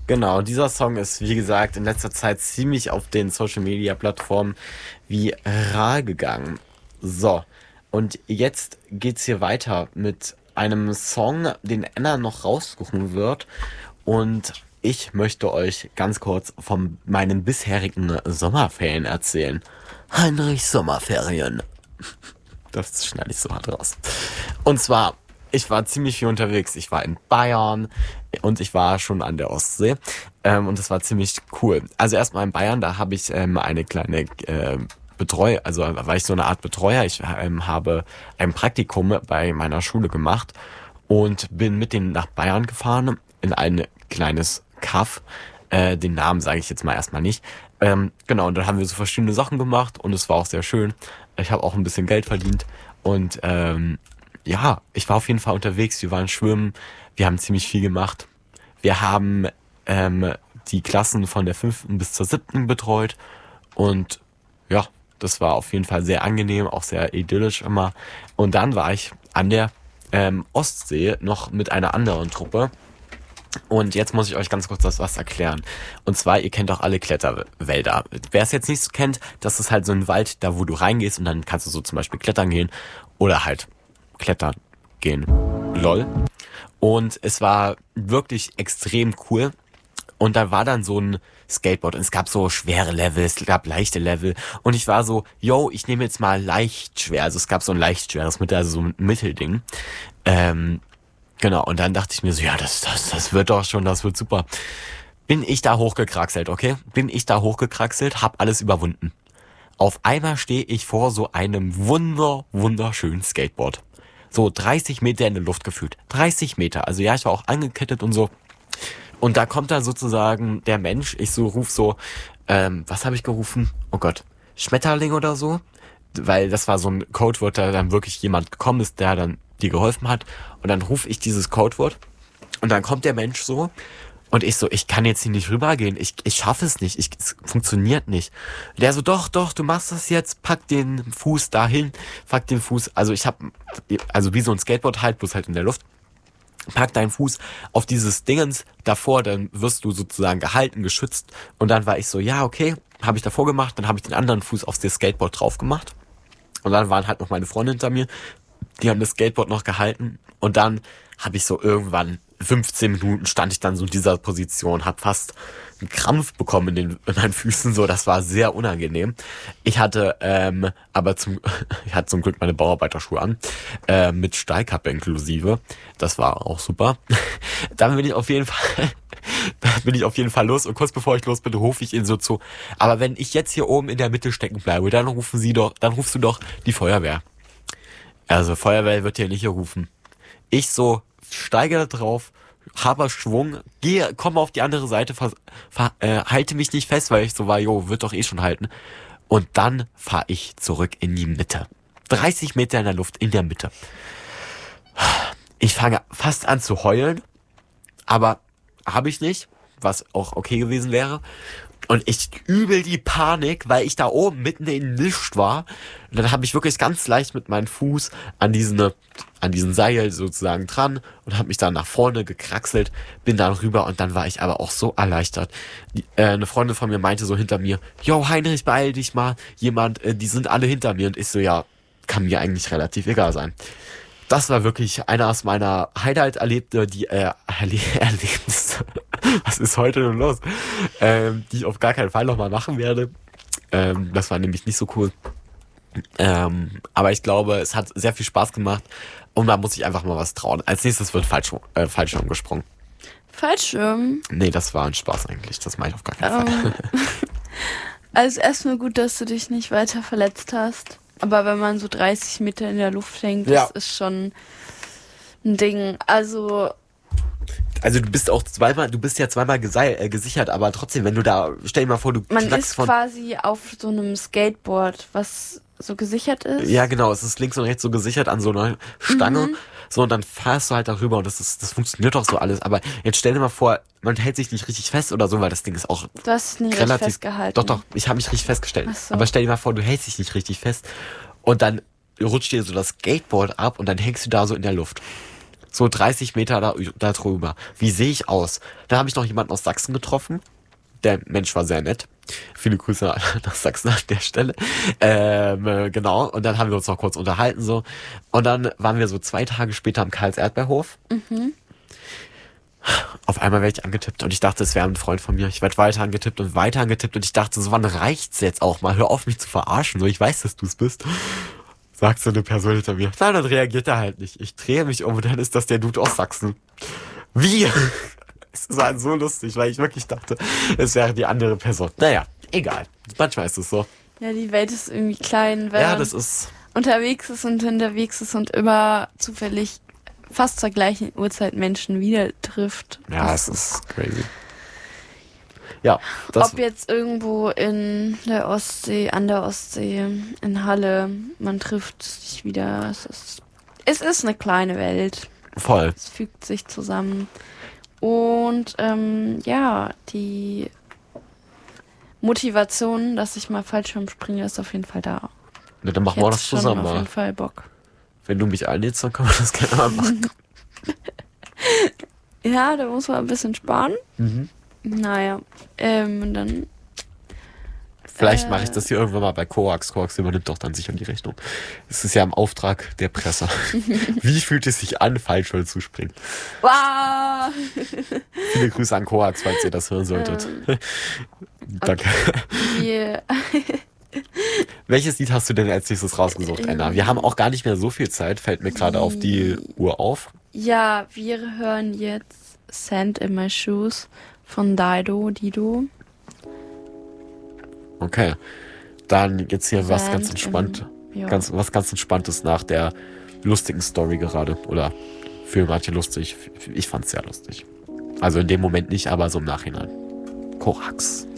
Genau, dieser Song ist, wie gesagt, in letzter Zeit ziemlich auf den Social-Media-Plattformen viral gegangen. So, und jetzt geht's hier weiter mit einem Song, den Anna noch raussuchen wird. Und ich möchte euch ganz kurz von meinen bisherigen Sommerferien erzählen. Heinrichs Sommerferien. Das schneide ich so hart raus. Und zwar, ich war ziemlich viel unterwegs. Ich war in Bayern und ich war schon an der Ostsee. Und das war ziemlich cool. Also erstmal in Bayern, da habe ich eine kleine also war ich so eine Art Betreuer. Ich habe ein Praktikum bei meiner Schule gemacht und bin mit denen nach Bayern gefahren in ein kleines Kaff. Den Namen sage ich jetzt mal erstmal nicht. Genau, und dann haben wir so verschiedene Sachen gemacht und es war auch sehr schön. Ich habe auch ein bisschen Geld verdient und ja, ich war auf jeden Fall unterwegs. Wir waren schwimmen, wir haben ziemlich viel gemacht. Wir haben die Klassen von der 5. bis zur 7. betreut und ja, das war auf jeden Fall sehr angenehm, auch sehr idyllisch immer. Und dann war ich an der Ostsee noch mit einer anderen Truppe. Und jetzt muss ich euch ganz kurz was erklären. Und zwar, ihr kennt auch alle Kletterwälder. Wer es jetzt nicht so kennt, das ist halt so ein Wald, da wo du reingehst und dann kannst du so zum Beispiel klettern gehen oder halt klettern gehen. LOL. Und es war wirklich extrem cool. Und da war dann so ein Skateboard und es gab so schwere Level, es gab leichte Level und ich war so, yo, ich nehme jetzt mal leicht schwer. Also es gab so ein leicht schweres Mittel, also so ein Mittelding. Genau, und dann dachte ich mir so, ja, das wird doch schon, das wird super. Bin ich da hochgekraxelt, okay? Hab alles überwunden. Auf einmal stehe ich vor so einem wunderschönen Skateboard. So 30 Meter in der Luft gefühlt. 30 Meter, also ja, ich war auch angekettet und so. Und da kommt dann sozusagen der Mensch, ich so ruf so, was habe ich gerufen? Oh Gott, Schmetterling oder so? Weil das war so ein Codewort, da dann wirklich jemand gekommen ist, der dann dir geholfen hat. Und dann rufe ich dieses Codewort und dann kommt der Mensch so und ich so, ich kann jetzt hier nicht rübergehen, ich schaffe es nicht, es funktioniert nicht. Und der so, doch, du machst das jetzt, pack den Fuß dahin, also ich habe, also wie so ein Skateboard halt, bloß halt in der Luft. Pack deinen Fuß auf dieses Dingens davor, dann wirst du sozusagen gehalten, geschützt. Und dann war ich so, ja, okay, habe ich davor gemacht, dann habe ich den anderen Fuß auf das Skateboard drauf gemacht. Und dann waren halt noch meine Freunde hinter mir, die haben das Skateboard noch gehalten. Und dann habe ich so irgendwann 15 Minuten stand ich dann so in dieser Position, habe fast einen Krampf bekommen in meinen Füßen, so, das war sehr unangenehm. Ich hatte ich hatte zum Glück meine Bauarbeiterschuhe an, mit Steilkappe inklusive, das war auch super. Dann bin ich auf jeden Fall los und kurz bevor ich los bin, rufe ich ihn so zu, aber wenn ich jetzt hier oben in der Mitte stecken bleibe, dann rufst du doch die Feuerwehr. Also Feuerwehr wird hier nicht rufen. Ich so, steige da drauf, habe Schwung, komme auf die andere Seite, halte mich nicht fest, weil ich so war, wird doch eh schon halten. Und dann fahre ich zurück in die Mitte. 30 Meter in der Luft, in der Mitte. Ich fange fast an zu heulen, aber habe ich nicht, was auch okay gewesen wäre. Und ich übel die Panik, weil ich da oben mitten in nichts war. Und dann habe ich wirklich ganz leicht mit meinem Fuß an diesen Seil sozusagen dran und habe mich dann nach vorne gekraxelt, bin dann rüber und dann war ich aber auch so erleichtert. Eine Freundin von mir meinte so hinter mir, yo Heinrich, beeil dich mal, die sind alle hinter mir. Und ich so, ja, kann mir eigentlich relativ egal sein. Das war wirklich einer aus meiner Erlebnisse. Was ist heute denn los? Die ich auf gar keinen Fall nochmal machen werde. Das war nämlich nicht so cool. Aber ich glaube, es hat sehr viel Spaß gemacht und man muss sich einfach mal was trauen. Als nächstes wird Fallschirm gesprungen. Fallschirm? Nee, das war ein Spaß eigentlich. Das mache ich auf gar keinen Fall. Also erstmal gut, dass du dich nicht weiter verletzt hast. Aber wenn man so 30 Meter in der Luft hängt, ja, das ist schon ein Ding. Also du bist ja zweimal gesichert, aber trotzdem, wenn du da, stell dir mal vor, man ist quasi auf so einem Skateboard, was so gesichert ist. Ja, genau, es ist links und rechts so gesichert an so einer Stange. So, und dann fährst du halt darüber und das funktioniert doch so alles. Aber jetzt stell dir mal vor, man hält sich nicht richtig fest oder so, weil das Ding ist auch du hast es nicht relativ richtig festgehalten. Doch, ich habe mich richtig festgestellt. Ach so. Aber stell dir mal vor, du hältst dich nicht richtig fest und dann rutscht dir so das Skateboard ab und dann hängst du da so in der Luft. So 30 Meter da drüber. Wie sehe ich aus? Da habe ich noch jemanden aus Sachsen getroffen. Der Mensch war sehr nett. Viele Grüße nach Sachsen an der Stelle. Genau. Und dann haben wir uns noch kurz unterhalten so. Und dann waren wir so 2 Tage später am Karls-Erdbeerhof. Auf einmal werde ich angetippt und ich dachte, es wäre ein Freund von mir. Ich werde weiter angetippt und ich dachte, so wann reicht's jetzt auch mal? Hör auf, mich zu verarschen. So, ich weiß, dass du es bist. Sagt so eine Person hinter mir. Na, dann reagiert er halt nicht. Ich drehe mich um und dann ist das der Dude aus Sachsen. Wie? Es war so lustig, weil ich wirklich dachte, es wäre die andere Person. Naja, egal. Manchmal ist es so. Ja, die Welt ist irgendwie klein, wenn Ja, man das ist... unterwegs ist und immer zufällig fast zur gleichen Uhrzeit Menschen wieder trifft. Ja, es ist crazy. Ja, Ob jetzt irgendwo in der Ostsee, an der Ostsee, in Halle, man trifft sich wieder. Es ist eine kleine Welt. voll. Es fügt sich zusammen. Und die Motivation, dass ich mal Fallschirm springe, ist auf jeden Fall da. Na, dann machen wir Ich das hätte schon zusammen auf mal. jeden Fall Bock. Wenn du mich einlädst, dann können wir das gerne mal machen. Ja, da muss man ein bisschen sparen. Mhm. Naja, und dann Vielleicht mache ich das hier irgendwann mal bei Coax. Coax übernimmt doch dann sicher die Rechnung. Es ist ja im Auftrag der Presse. Wie fühlt es sich an, Fallschirm zu springen? wow! Viele Grüße an Coax, falls ihr das hören solltet. Danke. Wir, Welches Lied hast du denn als nächstes rausgesucht, Anna? Wir haben auch gar nicht mehr so viel Zeit, fällt mir gerade auf die Uhr auf. ja, wir hören jetzt Sand in My Shoes von Dido. Okay. Dann jetzt hier was ganz Sand entspannt. ja. Was ganz Entspanntes nach der lustigen Story gerade. Oder für manche lustig. Ich fand's sehr lustig. Also in dem Moment nicht, aber so im Nachhinein. Korax.